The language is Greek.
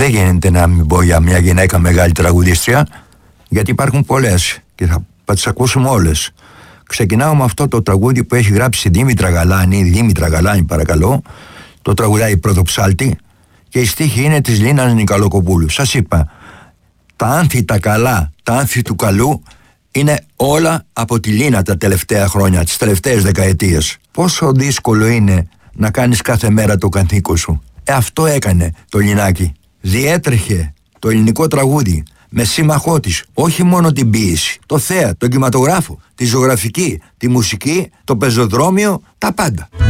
δεν γίνεται να μην πω για μια γυναίκα μεγάλη τραγουδίστρια, γιατί υπάρχουν πολλές και θα τις ακούσουμε όλες. Ξεκινάω με αυτό το τραγούδι που έχει γράψει η Δήμητρα Γαλάνη παρακαλώ. Το τραγουδάει η Πρωτοψάλτη και η στίχη είναι της Λίνας Νικαλοκοπούλου. Σας είπα, τα άνθη τα καλά, τα άνθη του καλού είναι όλα από τη Λίνα τα τελευταία χρόνια, τις τελευταίες δεκαετίες. Πόσο δύσκολο είναι να κάνεις κάθε μέρα το καθήκον σου. Αυτό έκανε το Λινάκι. Διέτρεχε το ελληνικό τραγούδι με σύμμαχό της όχι μόνο την ποίηση, το θέατρο, τον κινηματογράφο, τη ζωγραφική, τη μουσική, το πεζοδρόμιο, τα πάντα.